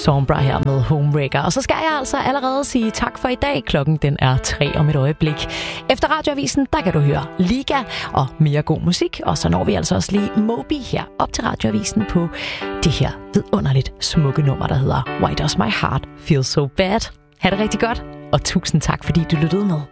Sombra her med Homewrecker. Og så skal jeg altså allerede sige tak for i dag. Klokken den er 3 om et øjeblik. Efter Radioavisen, der kan du høre Liga og mere god musik. Og så når vi altså også lige Moby her op til Radioavisen på det her vidunderligt smukke nummer, der hedder Why Does My Heart Feel So Bad. Ha' det rigtig godt, og tusind tak, fordi du lyttede med.